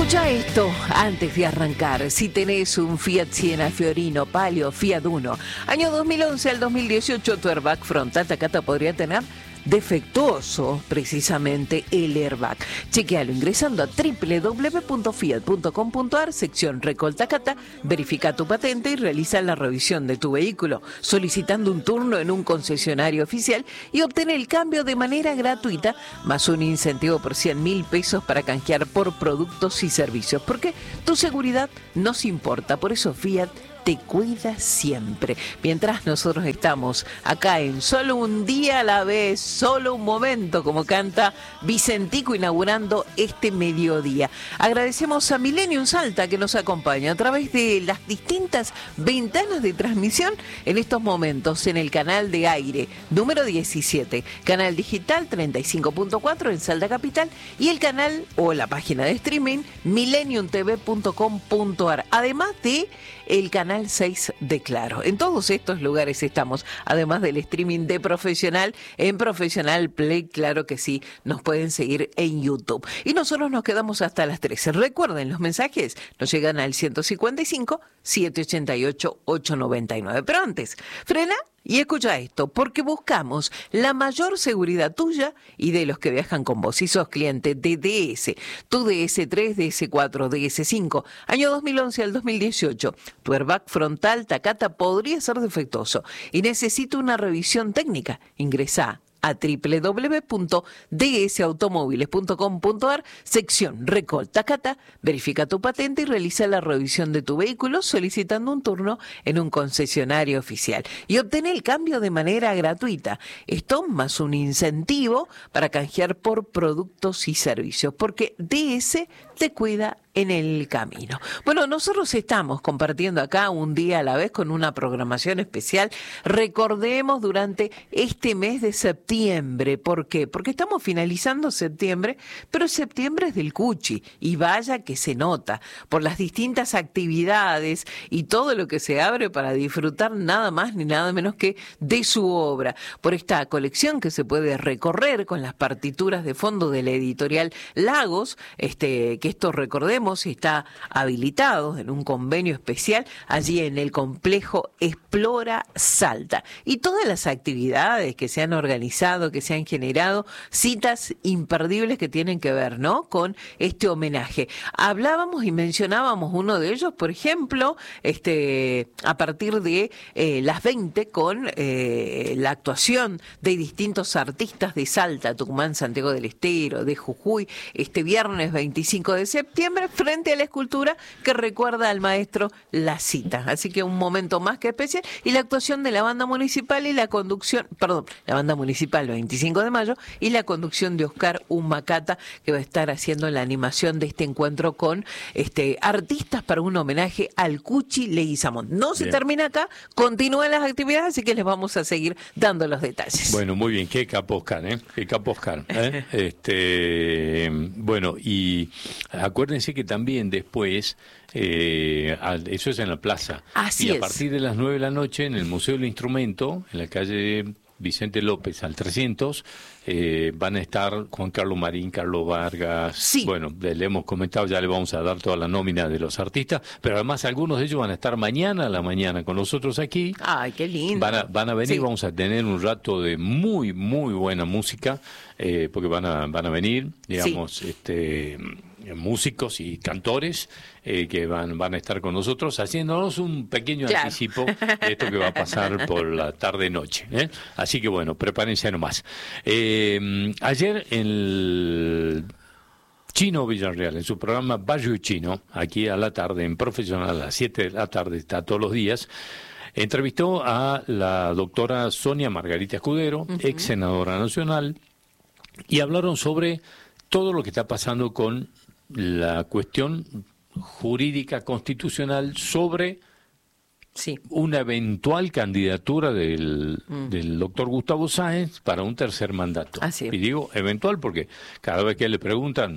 Escucha esto antes de arrancar. Si tenés un Fiat Siena, Fiorino, Palio, Fiat Uno, año 2011 al 2018, tu airbag frontal Takata podría tener defectuoso precisamente el airbag. Chequealo ingresando a www.fiat.com.ar, sección Recall Takata, verifica tu patente y realiza la revisión de tu vehículo, solicitando un turno en un concesionario oficial y obtener el cambio de manera gratuita, más un incentivo por 100.000 pesos para canjear por productos y servicios, porque tu seguridad nos importa. Por eso Fiat te cuida siempre. Mientras nosotros estamos acá en Solo un día a la vez, solo un momento, como canta Vicentico, inaugurando este mediodía. Agradecemos a Millennium Salta que nos acompaña a través de las distintas ventanas de transmisión en estos momentos en el canal de aire número 17, canal digital 35.4 en Salta Capital y el canal o la página de streaming millenniumtv.com.ar, además de el canal 6 de Claro. En todos estos lugares estamos, además del streaming de Profesional, en Profesional Play, claro que sí, nos pueden seguir en YouTube. Y nosotros nos quedamos hasta las 13. Recuerden, los mensajes nos llegan al 155-788-899. Pero antes, frena y escucha esto, porque buscamos la mayor seguridad tuya y de los que viajan con vos. Si sos cliente de DS, tu DS3, DS4, DS5, año 2011 al 2018, tu airbag frontal Takata podría ser defectuoso y necesita una revisión técnica. Ingresá a www.dsautomóviles.com.ar, sección Recall Takata, verifica tu patente y realiza la revisión de tu vehículo solicitando un turno en un concesionario oficial y obtén el cambio de manera gratuita. Esto más un incentivo para canjear por productos y servicios, porque DS te cuida en el camino. Bueno, nosotros estamos compartiendo acá un día a la vez con una programación especial. Recordemos durante este mes de septiembre. ¿Por qué? Porque estamos finalizando septiembre, pero septiembre es del Cuchi y vaya que se nota por las distintas actividades y todo lo que se abre para disfrutar nada más ni nada menos que de su obra. Por esta colección que se puede recorrer con las partituras de fondo de la editorial Lagos, que esto recordemos está habilitado en un convenio especial allí en el complejo Explora Salta. Y todas las actividades que se han organizado, que se han generado, citas imperdibles que tienen que ver, ¿no?, con este homenaje. Hablábamos y mencionábamos uno de ellos, por ejemplo, a partir de las 20 con la actuación de distintos artistas de Salta, Tucumán, Santiago del Estero, de Jujuy, este viernes 25 de septiembre, frente a la escultura que recuerda al maestro La Cita. Así que un momento más que especial. Y la actuación de la banda municipal y la conducción, la banda municipal 25 de mayo y la conducción de Oscar Humacata, que va a estar haciendo la animación de este encuentro con artistas para un homenaje al Cuchi Leguizamón. No se termina acá, continúan las actividades, así que les vamos a seguir dando los detalles. Bueno, muy bien, qué capo Oscar, qué capo Oscar, bueno, y acuérdense que también después, eso es en la plaza. Así y a partir de las 9 de la noche en el Museo del Instrumento, en la calle Vicente López al 300, van a estar Juan Carlos Marín, Carlos Vargas, sí. Bueno, le hemos comentado, ya le vamos a dar toda la nómina de los artistas, pero además algunos de ellos van a estar mañana a la mañana con nosotros aquí. Ay, qué lindo. Van a venir, sí. Vamos a tener un rato de muy, muy buena música, porque van a venir, digamos, sí. Músicos y cantores que van a estar con nosotros haciéndonos un pequeño anticipo de esto que va a pasar por la tarde-noche. Así que bueno, prepárense nomás. Ayer en el Chino Villarreal, en su programa Barrio Chino, aquí a la tarde, en Profesional, a las 7 de la tarde, está todos los días, entrevistó a la doctora Sonia Margarita Escudero, ex senadora nacional, y hablaron sobre todo lo que está pasando con la cuestión jurídica constitucional sobre una eventual candidatura del doctor Gustavo Sáenz para un tercer mandato. Así es. Y digo eventual porque cada vez que le preguntan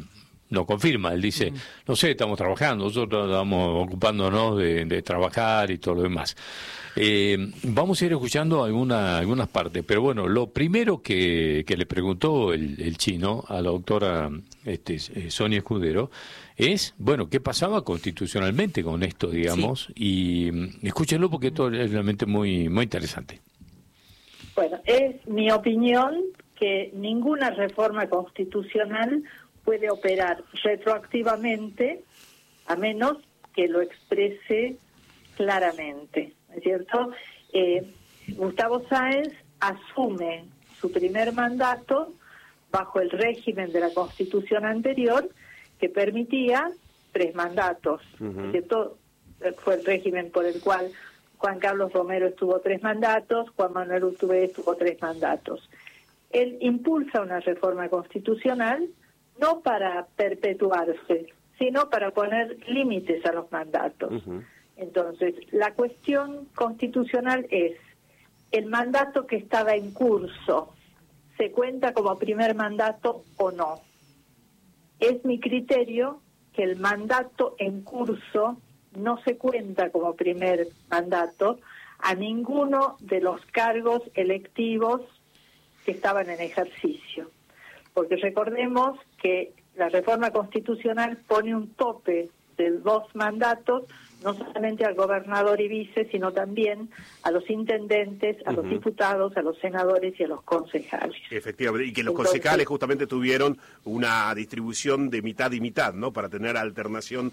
no confirma, él dice, no sé, estamos trabajando, nosotros estamos ocupándonos de trabajar y todo lo demás. Vamos a ir escuchando algunas partes, pero bueno, lo primero que le preguntó el chino a la doctora Sonia Escudero es, bueno, ¿qué pasaba constitucionalmente con esto, digamos? Sí. Y escúchenlo porque esto es realmente muy, muy interesante. Bueno, es mi opinión que ninguna reforma constitucional puede operar retroactivamente a menos que lo exprese claramente, ¿no es cierto? Gustavo Sáenz asume su primer mandato bajo el régimen de la Constitución anterior que permitía 3 mandatos, ¿no es cierto? Fue el régimen por el cual Juan Carlos Romero estuvo 3 mandatos, Juan Manuel Urtubey estuvo 3 mandatos. Él impulsa una reforma constitucional no para perpetuarse, sino para poner límites a los mandatos. Entonces, la cuestión constitucional es, ¿el mandato que estaba en curso se cuenta como primer mandato o no? Es mi criterio que el mandato en curso no se cuenta como primer mandato a ninguno de los cargos electivos que estaban en ejercicio. Porque recordemos que la reforma constitucional pone un tope de 2 mandatos, no solamente al gobernador y vice, sino también a los intendentes, a los diputados, a los senadores y a los concejales. Efectivamente, y que los concejales justamente tuvieron una distribución de mitad y mitad, ¿no? Para tener alternancia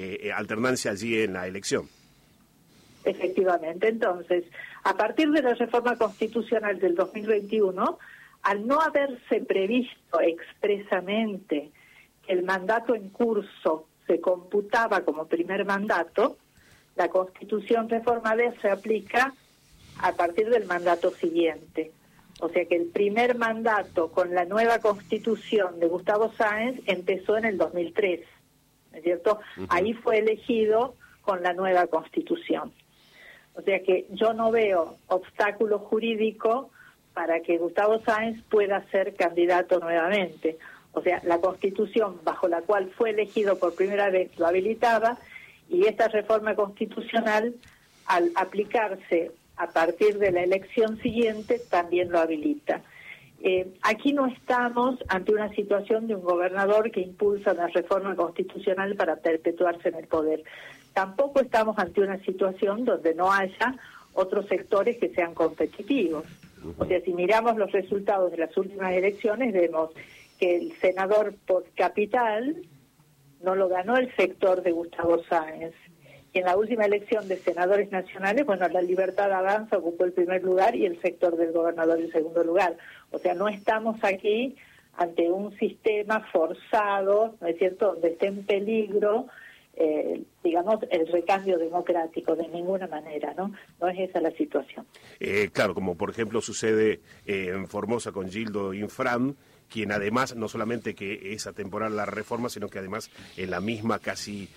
allí en la elección. Efectivamente. Entonces, a partir de la reforma constitucional del 2021, al no haberse previsto expresamente que el mandato en curso se computaba como primer mandato, la Constitución reformada se aplica a partir del mandato siguiente. O sea que el primer mandato con la nueva Constitución de Gustavo Sáenz empezó en el 2003, ¿no es cierto? Ahí fue elegido con la nueva Constitución. O sea que yo no veo obstáculo jurídico para que Gustavo Sáenz pueda ser candidato nuevamente. O sea, la Constitución bajo la cual fue elegido por primera vez lo habilitaba, y esta reforma constitucional, al aplicarse a partir de la elección siguiente, también lo habilita. Aquí no estamos ante una situación de un gobernador que impulsa una reforma constitucional para perpetuarse en el poder. Tampoco estamos ante una situación donde no haya otros sectores que sean competitivos. O sea, si miramos los resultados de las últimas elecciones, vemos que el senador por capital no lo ganó el sector de Gustavo Sáenz. Y en la última elección de senadores nacionales, bueno, la Libertad Avanza ocupó el primer lugar y el sector del gobernador el segundo lugar. O sea, no estamos aquí ante un sistema forzado, ¿no es cierto?, donde esté en peligro, digamos, el recambio democrático, de ninguna manera, ¿no? No es esa la situación. Claro, como por ejemplo sucede en Formosa con Gildo Infran, quien además no solamente que es atemporal la reforma, sino que además en la misma casi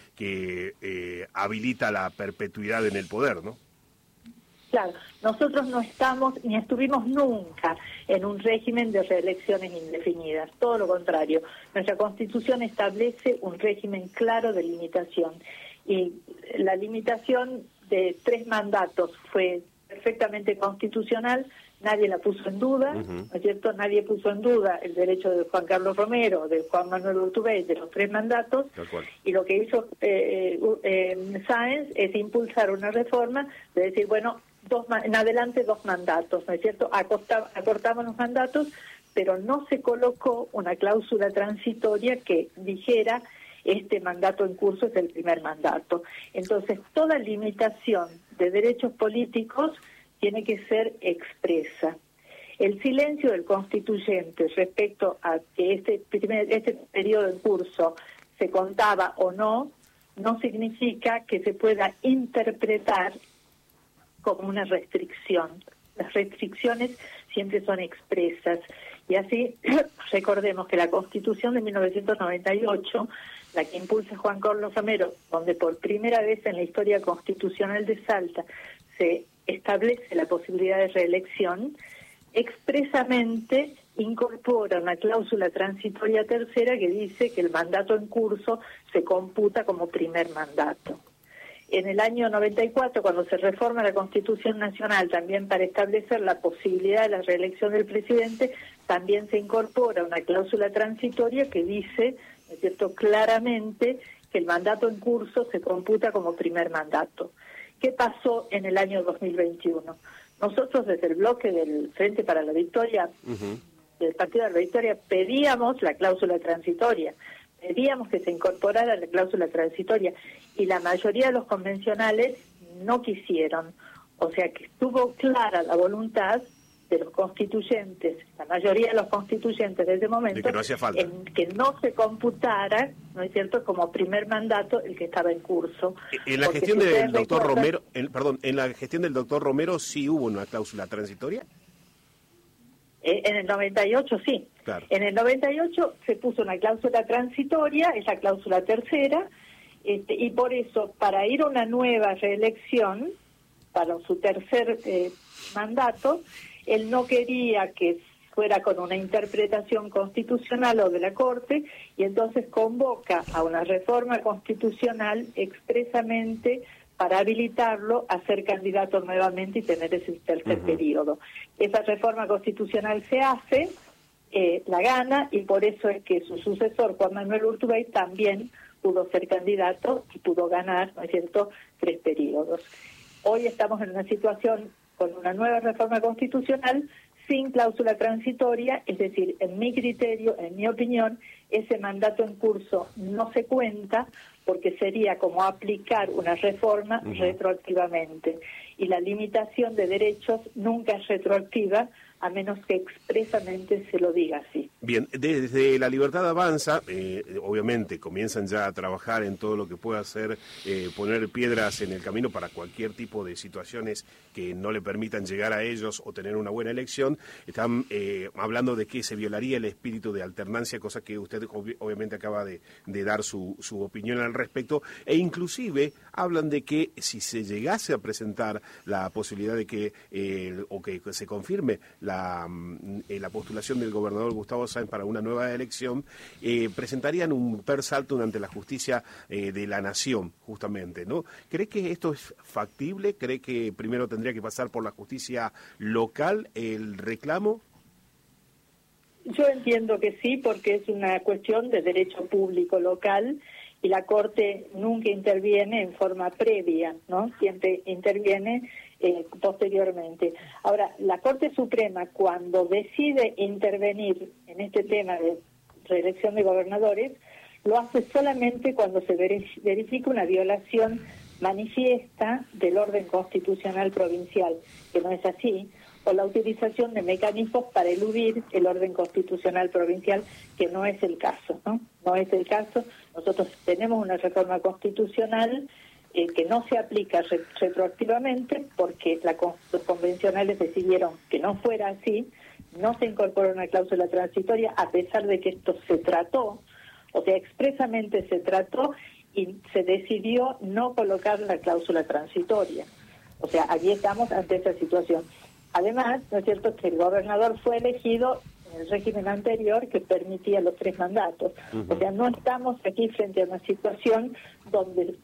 que habilita la perpetuidad en el poder, ¿no? Claro, nosotros no estamos ni estuvimos nunca en un régimen de reelecciones indefinidas, todo lo contrario. Nuestra Constitución establece un régimen claro de limitación, y la limitación de 3 mandatos fue perfectamente constitucional. Nadie la puso en duda, ¿no es cierto? Nadie puso en duda el derecho de Juan Carlos Romero, de Juan Manuel Urtubey, de los 3 mandatos, y lo que hizo Sáenz es impulsar una reforma de decir, bueno, en adelante 2 mandatos, ¿no es cierto? Acortamos los mandatos, pero no se colocó una cláusula transitoria que dijera este mandato en curso es el primer mandato. Entonces, toda limitación de derechos políticos tiene que ser expresa. El silencio del constituyente respecto a que este periodo en curso se contaba o no, no significa que se pueda interpretar como una restricción. Las restricciones siempre son expresas. Y así, recordemos que la Constitución de 1998, la que impulsa Juan Carlos Romero, donde por primera vez en la historia constitucional de Salta se establece la posibilidad de reelección, expresamente incorpora una cláusula transitoria tercera que dice que el mandato en curso se computa como primer mandato. En el año 94, cuando se reforma la Constitución Nacional, también para establecer la posibilidad de la reelección del presidente, también se incorpora una cláusula transitoria que dice, ¿no es cierto?, claramente que el mandato en curso se computa como primer mandato. ¿Qué pasó en el año 2021? Nosotros desde el bloque del Frente para la Victoria, del Partido de la Victoria, pedíamos la cláusula transitoria. Pedíamos que se incorporara la cláusula transitoria y la mayoría de los convencionales no quisieron. O sea que estuvo clara la voluntad de los constituyentes, la mayoría de los constituyentes de ese momento, de que no hacía falta, en que no se computara, ¿no es cierto?, como primer mandato el que estaba en curso. En la gestión del doctor Romero, en la gestión del doctor Romero sí hubo una cláusula transitoria. En el 98 sí. Claro. En el 98 se puso una cláusula transitoria, es la cláusula tercera, y por eso, para ir a una nueva reelección, para su tercer mandato, él no quería que fuera con una interpretación constitucional o de la Corte, y entonces convoca a una reforma constitucional expresamente para habilitarlo a ser candidato nuevamente y tener ese tercer periodo. Esa reforma constitucional se hace, la gana, y por eso es que su sucesor, Juan Manuel Urtubey, también pudo ser candidato y pudo ganar, ¿no es cierto?, 3 periodos. Hoy estamos en una situación con una nueva reforma constitucional sin cláusula transitoria, es decir, en mi criterio, en mi opinión, ese mandato en curso no se cuenta porque sería como aplicar una reforma retroactivamente. Y la limitación de derechos nunca es retroactiva, a menos que expresamente se lo diga así. Bien, desde La Libertad Avanza, obviamente comienzan ya a trabajar en todo lo que pueda ser poner piedras en el camino para cualquier tipo de situaciones que no le permitan llegar a ellos o tener una buena elección. Están hablando de que se violaría el espíritu de alternancia, cosa que usted obviamente acaba de dar su opinión al respecto, e inclusive hablan de que si se llegase a presentar la posibilidad de que o que se confirme la postulación del gobernador Gustavo Sáenz para una nueva elección, presentarían un per saltum ante la justicia de la nación, justamente, ¿no? ¿Cree que esto es factible? ¿Cree que primero tendría que pasar por la justicia local el reclamo? Yo entiendo que sí, porque es una cuestión de derecho público local y la Corte nunca interviene en forma previa, ¿no? Siempre interviene posteriormente. Ahora, la Corte Suprema, cuando decide intervenir en este tema de reelección de gobernadores, lo hace solamente cuando se verifica una violación manifiesta del orden constitucional provincial, que no es así, o la utilización de mecanismos para eludir el orden constitucional provincial, que no es el caso, ¿no? No es el caso. Nosotros tenemos una reforma constitucional que no se aplica retroactivamente porque los convencionales decidieron que no fuera así, no se incorporó una cláusula transitoria a pesar de que esto se trató, o sea, expresamente se trató y se decidió no colocar la cláusula transitoria. O sea, aquí estamos ante esa situación. Además, ¿no es cierto?, que el gobernador fue elegido en el régimen anterior que permitía los 3 mandatos. O sea, no estamos aquí frente a una situación donde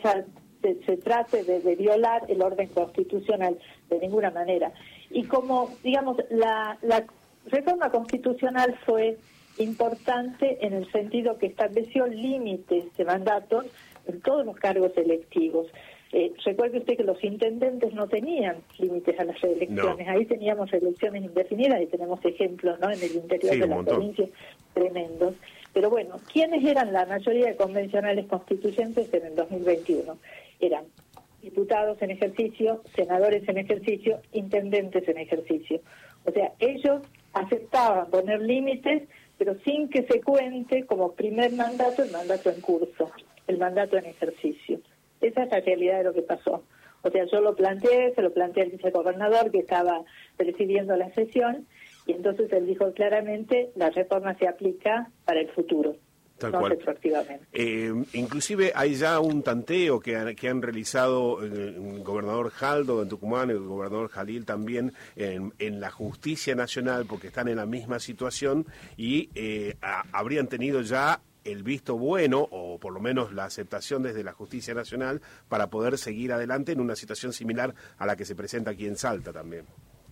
se trate de violar el orden constitucional de ninguna manera. Y como, digamos, la reforma constitucional fue importante en el sentido que estableció límites de mandatos en todos los cargos electivos. Recuerde usted que los intendentes no tenían límites a las reelecciones, ahí teníamos reelecciones indefinidas y tenemos ejemplos, ¿no?, en el interior de las provincias tremendos. Pero bueno, ¿quiénes eran la mayoría de convencionales constituyentes en el 2021? Eran diputados en ejercicio, senadores en ejercicio, intendentes en ejercicio. O sea, ellos aceptaban poner límites, pero sin que se cuente como primer mandato el mandato en curso, el mandato en ejercicio. Esa es la realidad de lo que pasó. O sea, yo lo planteé, se lo planteé al vicegobernador que estaba presidiendo la sesión, y entonces él dijo claramente, la reforma se aplica para el futuro. Tal no cual. retroactivamente. Inclusive hay ya un tanteo que han realizado el gobernador Jaldo en Tucumán, el gobernador Jalil también en la justicia nacional, porque están en la misma situación y habrían tenido ya el visto bueno, o por lo menos la aceptación desde la justicia nacional, para poder seguir adelante en una situación similar a la que se presenta aquí en Salta también.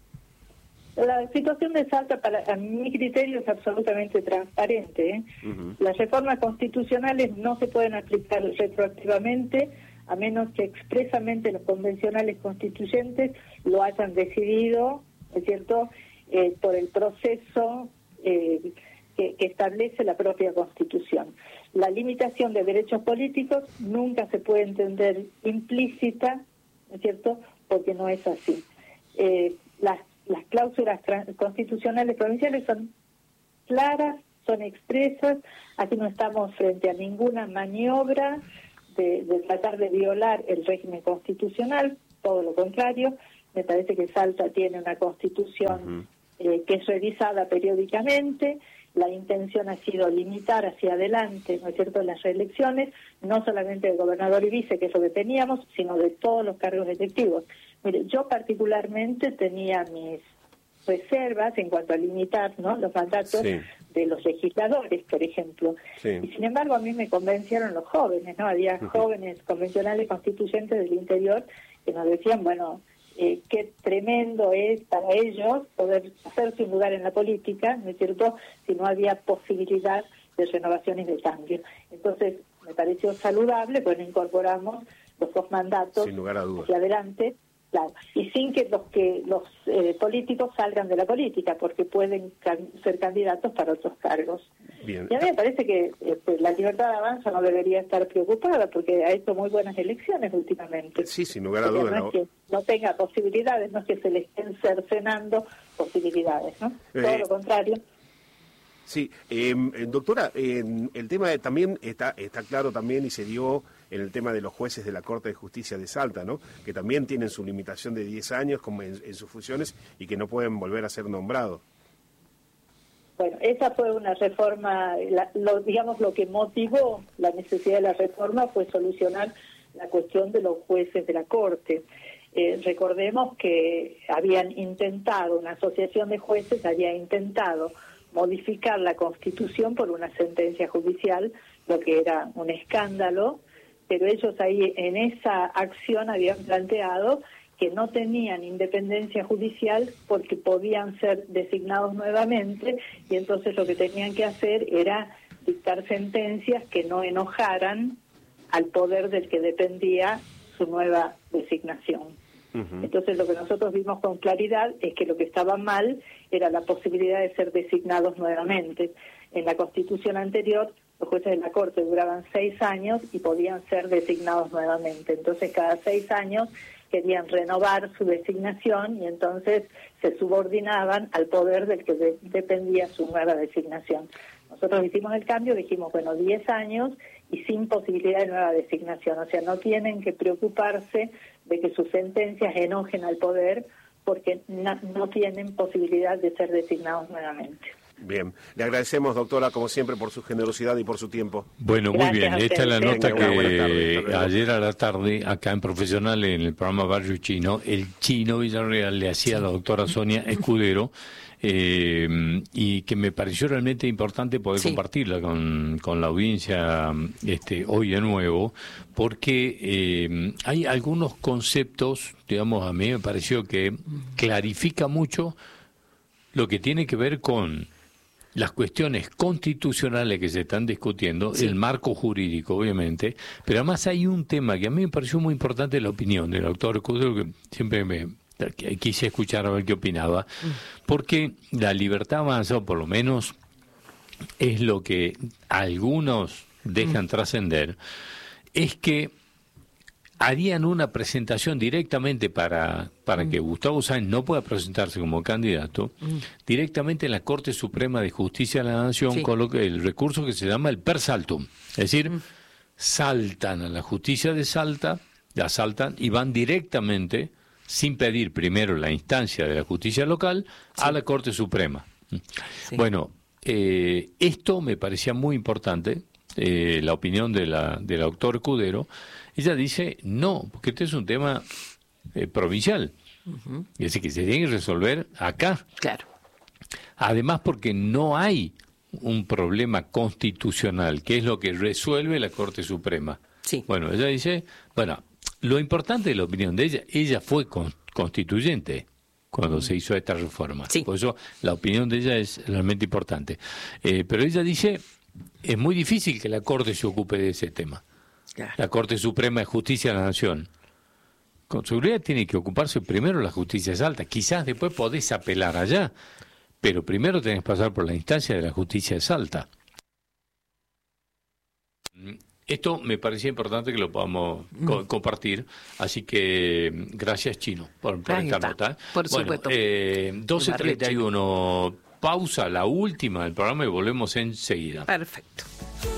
La situación de Salta, a mi criterio, es absolutamente transparente, ¿eh? Las reformas constitucionales no se pueden aplicar retroactivamente, a menos que expresamente los convencionales constituyentes lo hayan decidido, ¿es cierto?, por el proceso que establece la propia Constitución. La limitación de derechos políticos nunca se puede entender implícita, ¿no es cierto?, porque no es así. Las cláusulas constitucionales provinciales son claras, son expresas, aquí no estamos frente a ninguna maniobra de tratar de violar el régimen constitucional, todo lo contrario. Me parece que Salta tiene una constitución que es revisada periódicamente. La intención ha sido limitar hacia adelante, ¿no es cierto?, las reelecciones, no solamente del gobernador y vice, que es lo que teníamos, sino de todos los cargos electivos. Mire, yo particularmente tenía mis reservas en cuanto a limitar, ¿no?, los mandatos de los legisladores, por ejemplo. Y sin embargo, a mí me convencieron los jóvenes, ¿no? Había jóvenes convencionales constituyentes del interior que nos decían, bueno, qué tremendo es para ellos poder hacerse un lugar en la política, ¿no es cierto?, si no había posibilidad de renovaciones de cambio. Entonces, me pareció saludable, pues incorporamos los dos mandatos sin lugar a dudas hacia adelante, claro, y sin que los políticos salgan de la política, porque pueden ser candidatos para otros cargos. Bien. Y a mí me parece que la Libertad Avanza no debería estar preocupada, porque ha hecho muy buenas elecciones últimamente. Sí, sin lugar a dudas. No es que no tenga posibilidades, no es que se le estén cercenando posibilidades, ¿no? Todo lo contrario. Sí, doctora, el tema también está claro también y se dio en el tema de los jueces de la Corte de Justicia de Salta, ¿no?, que también tienen su limitación de 10 años como en sus funciones y que no pueden volver a ser nombrados. Bueno, esa fue una reforma, digamos, lo que motivó la necesidad de la reforma fue solucionar la cuestión de los jueces de la Corte. Recordemos que una asociación de jueces había intentado modificar la Constitución por una sentencia judicial, lo que era un escándalo, pero ellos ahí en esa acción habían planteado que no tenían independencia judicial porque podían ser designados nuevamente, y entonces lo que tenían que hacer era dictar sentencias que no enojaran al poder del que dependía su nueva designación. Entonces lo que nosotros vimos con claridad es que lo que estaba mal era la posibilidad de ser designados nuevamente. En la Constitución anterior, los jueces de la Corte duraban 6 años y podían ser designados nuevamente. Entonces cada 6 años querían renovar su designación y entonces se subordinaban al poder del que dependía su nueva designación. Nosotros hicimos el cambio, dijimos, bueno, 10 años y sin posibilidad de nueva designación. O sea, no tienen que preocuparse de que sus sentencias enojen al poder porque no tienen posibilidad de ser designados nuevamente. Bien, le agradecemos, doctora, como siempre, por su generosidad y por su tiempo. Bueno, muy bien, esta es la nota que ayer a la tarde, acá en Profesional, en el programa Barrio Chino, el Chino Villarreal le hacía a la doctora Sonia Escudero, y que me pareció realmente importante poder compartirla con la audiencia hoy de nuevo, porque hay algunos conceptos, digamos, a mí me pareció que clarifica mucho lo que tiene que ver con las cuestiones constitucionales que se están discutiendo, el marco jurídico, obviamente, pero además hay un tema que a mí me pareció muy importante, la opinión del doctor Escudero, que siempre que quise escuchar a ver qué opinaba, porque la Libertad Avanza, o por lo menos es lo que algunos dejan trascender, es que harían una presentación directamente para que Gustavo Sáenz no pueda presentarse como candidato, directamente en la Corte Suprema de Justicia de la Nación, con el recurso que se llama el per saltum, es decir, saltan a la justicia de Salta, la asaltan y van directamente, sin pedir primero la instancia de la justicia local, a la Corte Suprema. Bueno, esto me parecía muy importante, la opinión de la doctora Escudero, ella dice no, porque este es un tema provincial. Es decir, que se tiene que resolver acá. Claro. Además, porque no hay un problema constitucional, que es lo que resuelve la Corte Suprema. Sí. Bueno, ella dice, bueno, lo importante de la opinión de ella fue constituyente cuando se hizo esta reforma. Sí. Por eso la opinión de ella es realmente importante. Pero ella dice, es muy difícil que la Corte se ocupe de ese tema. Claro. La Corte Suprema de Justicia de la Nación. Con seguridad tiene que ocuparse primero la justicia alta. Quizás después podés apelar allá, pero primero tenés que pasar por la instancia de la justicia alta. Esto me parecía importante que lo podamos compartir, así que gracias, Chino, por esta nota. Por supuesto. 12:31, pausa, la última del programa y volvemos enseguida. Perfecto.